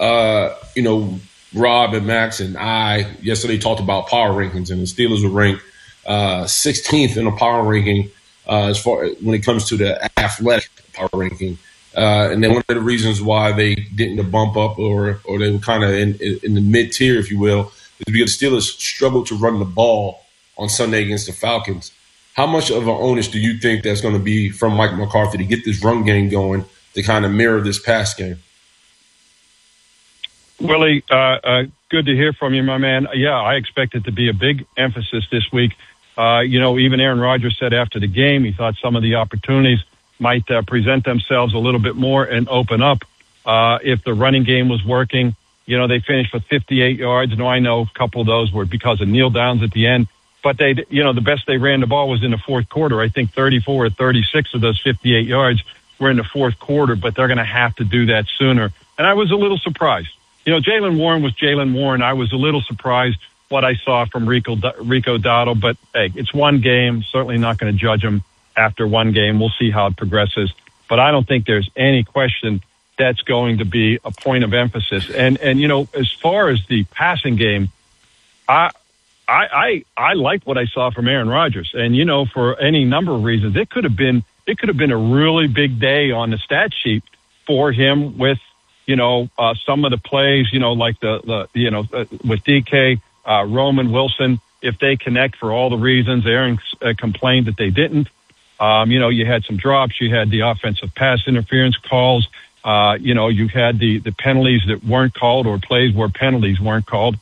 Rob and Max and I yesterday talked about power rankings, and the Steelers were ranked 16th in the power ranking as far when it comes to the athletic power ranking. And then one of the reasons why they didn't bump up or they were kind of in the mid tier, if you will, is because the Steelers struggled to run the ball on Sunday against the Falcons. How much of an onus do you think that's going to be from Mike McCarthy to get this run game going to kind of mirror this pass game? Willie, good to hear from you, my man. Yeah, I expect it to be a big emphasis this week. Even Aaron Rodgers said after the game he thought some of the opportunities might present themselves a little bit more and open up if the running game was working. They finished with 58 yards. Now, I know a couple of those were because of kneel downs at the end. But the best they ran the ball was in the fourth quarter. I think 34 or 36 of those 58 yards were in the fourth quarter, but they're going to have to do that sooner. And I was a little surprised. Jaylen Warren was Jaylen Warren. I was a little surprised what I saw from Rico Dowdle, but hey, it's one game. Certainly not going to judge him after one game. We'll see how it progresses. But I don't think there's any question that's going to be a point of emphasis. And as far as the passing game, I liked what I saw from Aaron Rodgers. And, for any number of reasons, it could have been a really big day on the stat sheet for him with, some of the plays, like with DK, Roman Wilson, if they connect for all the reasons. Aaron complained that they didn't. You had some drops. You had the offensive pass interference calls. You had the penalties that weren't called or plays where penalties weren't called.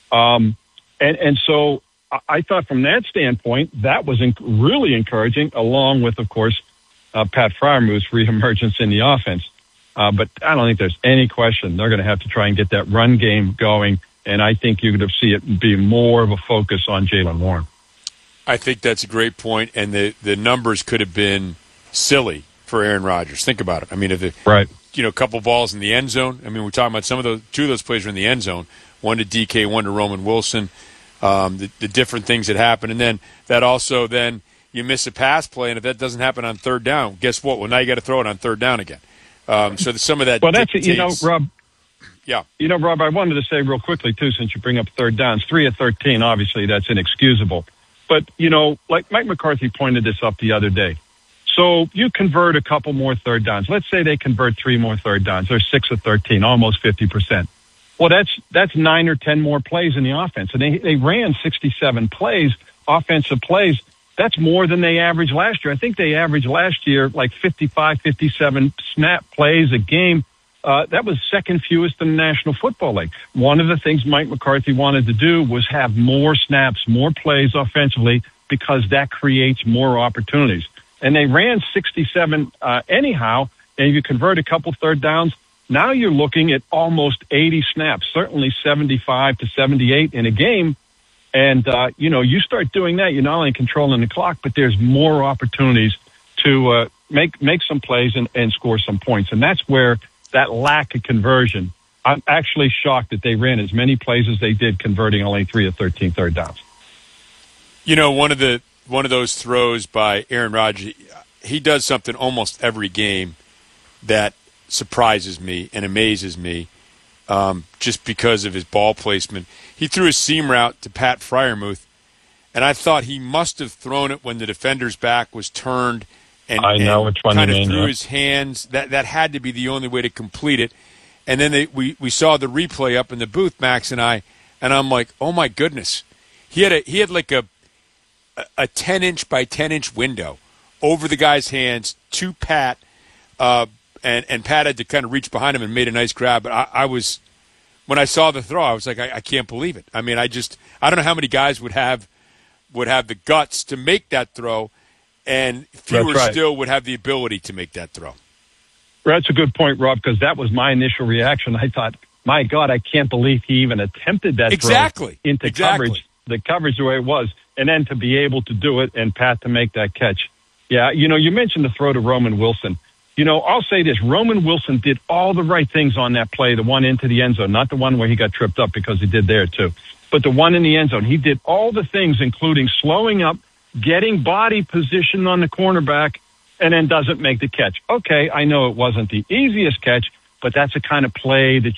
And so I thought from that standpoint, that was really encouraging, along with, of course, Pat Freiermuth's reemergence in the offense. But I don't think there's any question they're going to have to try and get that run game going. And I think you're going to see it be more of a focus on Jaylen Warren. I think that's a great point, and the numbers could have been silly for Aaron Rodgers. Think about it. I mean, a couple balls in the end zone. I mean, we're talking about two of those plays were in the end zone. One to DK, one to Roman Wilson. The different things that happen, and then that also then you miss a pass play, and if that doesn't happen on third down, guess what? Well, now you got to throw it on third down again. So some of that. Well, that's Rob. Yeah. Rob, I wanted to say real quickly too, since you bring up third downs, 3 of 13. Obviously, that's inexcusable. But like Mike McCarthy pointed this up the other day. So you convert a couple more third downs. Let's say they convert 3 more third downs. They're 6 of 13, almost 50%. Well, that's 9 or 10 more plays in the offense. And they ran 67 plays, offensive plays. That's more than they averaged last year. I think they averaged last year like 55, 57 snap plays a game. That was second fewest in the National Football League. One of the things Mike McCarthy wanted to do was have more snaps, more plays offensively, because that creates more opportunities. And they ran 67 anyhow, and you convert a couple third downs. Now you're looking at almost 80 snaps, certainly 75 to 78 in a game. And, you start doing that, you're not only controlling the clock, but there's more opportunities to make some plays and score some points. And that's where that lack of conversion, I'm actually shocked that they ran as many plays as they did, converting only 3 of 13 third downs. One of those throws by Aaron Rodgers, he does something almost every game that surprises me and amazes me. Just because of his ball placement. He threw a seam route to Pat Freiermuth, and I thought he must have thrown it when the defender's back was turned and kind of threw his hands. That had to be the only way to complete it. And then we saw the replay up in the booth, Max and I, and I'm like, oh my goodness. He had like a 10-inch by 10-inch window over the guy's hands to Pat, and Pat had to kind of reach behind him and made a nice grab. But I was, when I saw the throw, I was like, I can't believe it. I mean, I don't know how many guys would have the guts to make that throw, and fewer still would have the ability to make that throw. That's a good point, Rob, because that was my initial reaction. I thought, my God, I can't believe he even attempted that throw into coverage, the coverage the way it was, and then to be able to do it and Pat to make that catch. Yeah, you mentioned the throw to Roman Wilson. I'll say this. Roman Wilson did all the right things on that play, the one into the end zone, not the one where he got tripped up, because he did there too, but the one in the end zone. He did all the things, including slowing up, getting body position on the cornerback, and then doesn't make the catch. Okay, I know it wasn't the easiest catch, but that's the kind of play that